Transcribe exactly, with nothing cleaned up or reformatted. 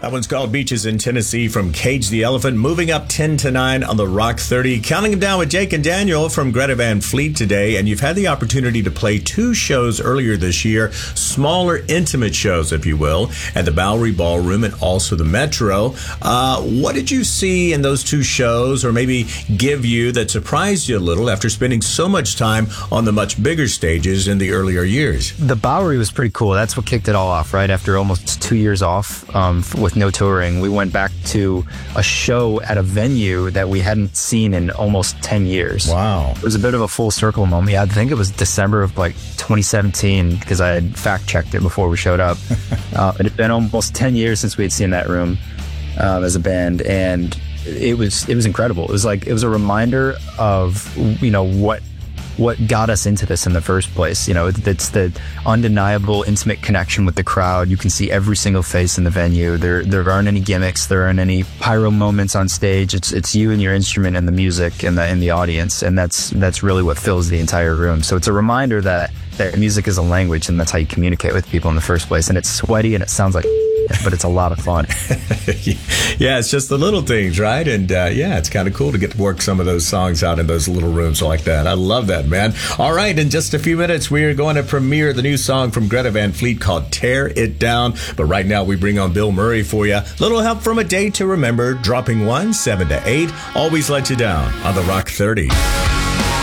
That one's called Beaches in Tennessee from Cage the Elephant, moving up ten to nine on the Rock thirty. Counting them down with Jake and Daniel from Greta Van Fleet today. And you've had the opportunity to play two shows earlier this year, smaller, intimate shows, if you will, at the Bowery Ballroom and also the Metro. Uh, what did you see in those two shows, or maybe give you, that surprised you a little after spending so much time on the much bigger stages in the earlier years? The Bowery was pretty cool. That's what kicked it all off, right? After almost two years off um, with no touring, we went back to a show at a venue that we hadn't seen in almost ten years. Wow. It was a bit of a full circle moment. Yeah, I think it was December of like twenty seventeen, because I had fact checked it before we showed up. uh, it had been almost ten years since we had seen that room uh, as a band, and it was it was incredible. It was like it was a reminder of, you know, what what got us into this in the first place. You know, it's the undeniable intimate connection with the crowd. You can see every single face in the venue. There there aren't any gimmicks. There aren't any pyro moments on stage. It's it's you and your instrument and the music and the in the audience, and that's that's really what fills the entire room. So it's a reminder that that music is a language, and that's how you communicate with people in the first place. And it's sweaty and it sounds like but it's a lot of fun. Yeah, it's just the little things, right? And uh, yeah, it's kind of cool to get to work some of those songs out in those little rooms like that. I love that, man. All right, in just a few minutes, we are going to premiere the new song from Greta Van Fleet called Tear It Down. But right now, we bring on Bill Murray for you. Little help from A Day to Remember, dropping one, seven to eight. Always Let You Down on the Rock thirty.